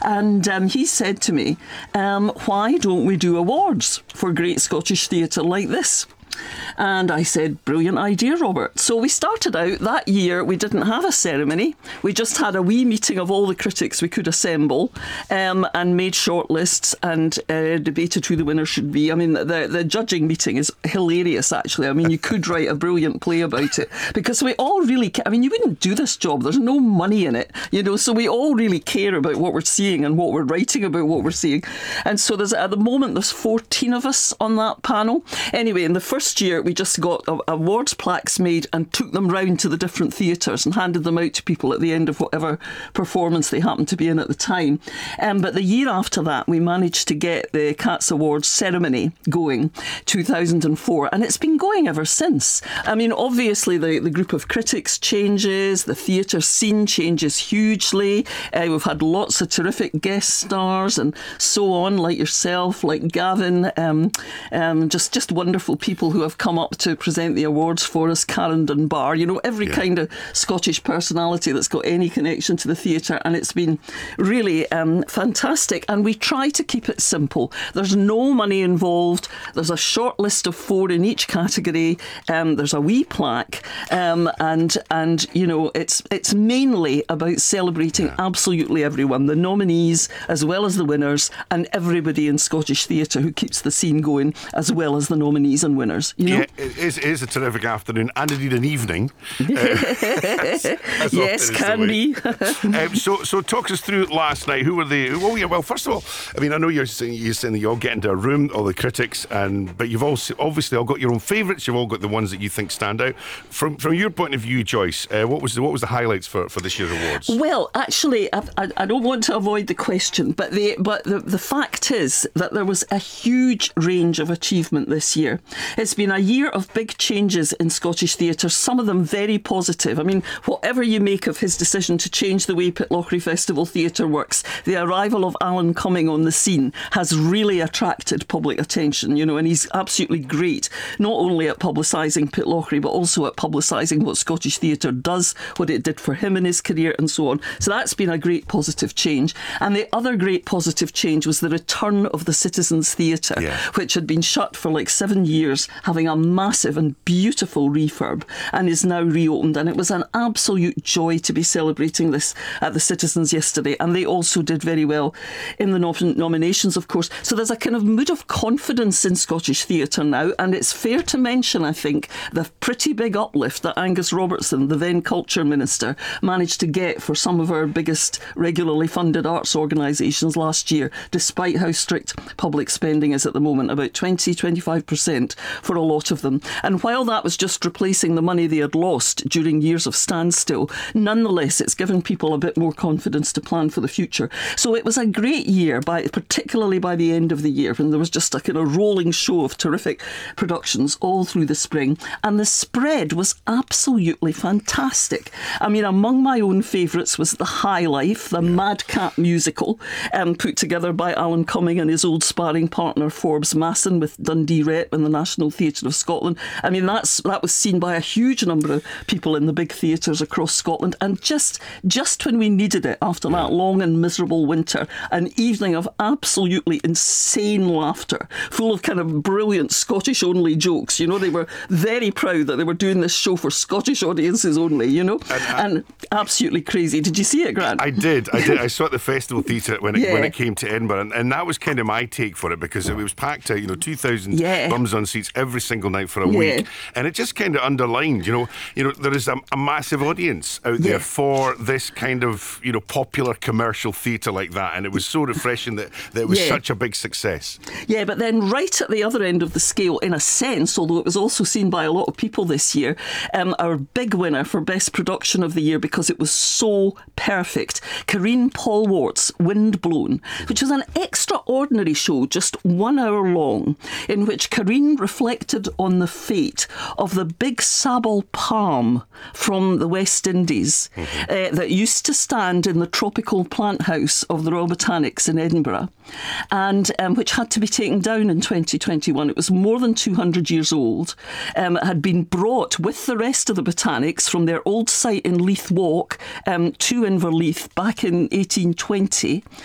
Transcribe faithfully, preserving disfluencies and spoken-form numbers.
And um, he said to me, um, why don't we do awards for Great Scottish Theatre like this? And I said, brilliant idea, Robert. So we started out that year. We didn't have a ceremony. We just had a wee meeting of all the critics we could assemble, um, and made shortlists and uh, debated who the winner should be. I mean, the, the judging meeting is hilarious, actually. I mean, you could write a brilliant play about it, because we all really ca- I mean, you wouldn't do this job. There's no money in it, you know, so we all really care about what we're seeing and what we're writing about what we're seeing. And so there's, at the moment, there's fourteen of us on that panel. Anyway, in the first year, we just got awards plaques made and took them round to the different theatres and handed them out to people at the end of whatever performance they happened to be in at the time. Um, but the year after that, we managed to get the Cats Awards ceremony going, two thousand four, and it's been going ever since. I mean, obviously, the, the group of critics changes, the theatre scene changes hugely. Uh, we've had lots of terrific guest stars and so on, like yourself, like Gavin, um, um, just, just wonderful people who have come up to present the awards for us, Karen Dunbar, you know, every yeah. kind of Scottish personality that's got any connection to the theatre, and it's been really um, fantastic. And we try to keep it simple. There's no money involved. There's a short list of four in each category. Um, there's a wee plaque, um, and and you know, it's it's mainly about celebrating yeah. absolutely everyone, the nominees as well as the winners, and everybody in Scottish theatre who keeps the scene going, as well as the nominees and winners. You know? Yeah, it is, it is a terrific afternoon, and indeed an evening. uh, as, as yes, can be. um, so, so talk us through last night. Who were the? Oh, yeah. Well, first of all, I mean, I know you're saying, you're saying that you all get into a room, all the critics, and but you've also obviously all got your own favourites. You've all got the ones that you think stand out. From from your point of view, Joyce, uh, what was the, what was the highlights for, for this year's awards? Well, actually, I, I, I don't want to avoid the question, but the but the, the fact is that there was a huge range of achievement this year. It's been a year of big changes in Scottish theatre, some of them very positive. I mean, whatever you make of his decision to change the way Pitlochry Festival Theatre works, the arrival of Alan Cumming on the scene has really attracted public attention, you know, and he's absolutely great, not only at publicising Pitlochry, but also at publicising what Scottish theatre does, what it did for him in his career, and so on. So that's been a great positive change. And the other great positive change was the return of the Citizens Theatre, yeah. which had been shut for like seven years, having a massive and beautiful refurb, and is now reopened. And it was an absolute joy to be celebrating this at the Citizens yesterday, and they also did very well in the nom- nominations, of course. So there's a kind of mood of confidence in Scottish theatre now, and it's fair to mention, I think, the pretty big uplift that Angus Robertson, the then Culture Minister, managed to get for some of our biggest regularly funded arts organisations last year, despite how strict public spending is at the moment, about twenty to twenty-five percent for a lot of them. And while that was just replacing the money they had lost during years of standstill, nonetheless, it's given people a bit more confidence to plan for the future. So it was a great year, by particularly by the end of the year, when there was just a kind of rolling show of terrific productions all through the spring. And the spread was absolutely fantastic. I mean, among my own favourites was The High Life, the madcap musical, um, put together by Alan Cumming and his old sparring partner Forbes Masson with Dundee Rep and the National Theatre of Scotland. I mean, that's that was seen by a huge number of people in the big theatres across Scotland. And just just when we needed it, after that long and miserable winter, an evening of absolutely insane laughter, full of kind of brilliant Scottish-only jokes. You know, they were very proud that they were doing this show for Scottish audiences only, you know, and, and absolutely crazy. Did you see it, Grant? I did, I did. I saw it at the Festival Theatre when it, yeah. when it came to Edinburgh, and, and that was kind of my take for it, because it was packed out, you know, two thousand yeah. bums on seats every single night for a yeah. week, and it just kind of underlined, you know, you know, there is a, a massive audience out there yeah. for this kind of, you know, popular commercial theatre like that, and it was so refreshing that, that it was yeah. such a big success. Yeah, but then right at the other end of the scale, in a sense, although it was also seen by a lot of people this year, um, our big winner for Best Production of the Year, because it was so perfect, Karine Polwart's Windblown, which was an extraordinary show, just one hour long, in which Karine reflected on the fate of the big sabal palm from the West Indies mm-hmm. uh, that used to stand in the tropical plant house of the Royal Botanics in Edinburgh, and um, which had to be taken down in twenty twenty-one. It was more than two hundred years old. Um, it had been brought with the rest of the botanics from their old site in Leith Walk um, to Inverleith back in eighteen twenty,